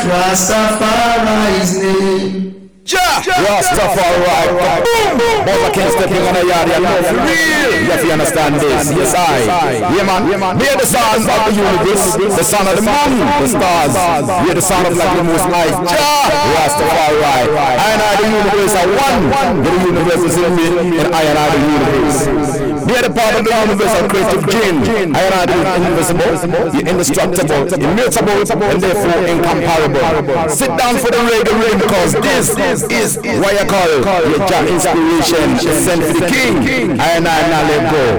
Rastafari's name. Rastafari, boom! But I can't step in on a yard, you know, for real. You have to understand this. Yes, yeah, man. Hear the sound of the universe, the sound of the moon, the stars. Hear the sound of like the most high. Rastafari, I and I, the universe are one. The universe is in me, and I and I, the universe. Hear the part of the universe of creative gene. I and I, the invisible, the indestructible, immutable, and therefore incomparable. Sit down for the reggae ring, because this is what you call your Jah inspiration sent for the king. I and I now let go.